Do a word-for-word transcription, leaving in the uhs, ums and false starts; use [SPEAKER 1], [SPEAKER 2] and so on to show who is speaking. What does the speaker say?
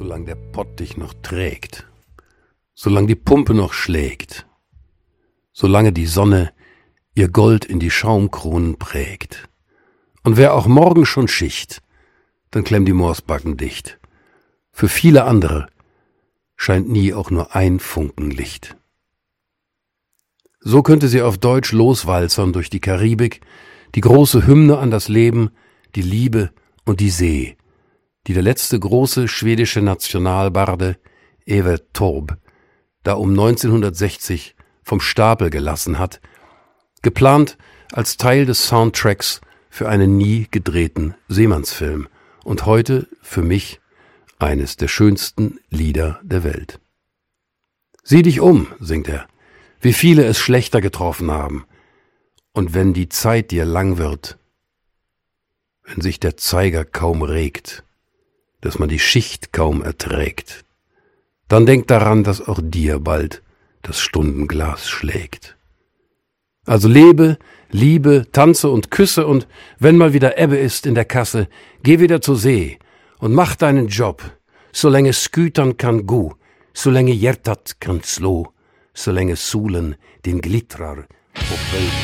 [SPEAKER 1] solange der Pott dich noch trägt, solange die Pumpe noch schlägt, solange die Sonne ihr Gold in die Schaumkronen prägt. Und wär auch morgen schon Schicht, dann klemm die Morsbacken dicht. Für viele andere scheint nie auch nur ein Funken Licht. So könnte sie auf Deutsch loswalzern durch die Karibik, die große Hymne an das Leben, die Liebe und die See, die der letzte große schwedische Nationalbarde Evert Taube da um neunzehnhundertsechzig vom Stapel gelassen hat, geplant als Teil des Soundtracks für einen nie gedrehten Seemannsfilm und heute für mich eines der schönsten Lieder der Welt. Sieh dich um, singt er, wie viele es schlechter getroffen haben, und wenn die Zeit dir lang wird, wenn sich der Zeiger kaum regt, dass man die Schicht kaum erträgt, dann denk daran, dass auch dir bald das Stundenglas schlägt. Also lebe, liebe, tanze und küsse und wenn mal wieder Ebbe ist in der Kasse, geh wieder zur See und mach deinen Job, solange skütern kann gu, solange hjärtat kan slå, solange solen den glittrar på böj.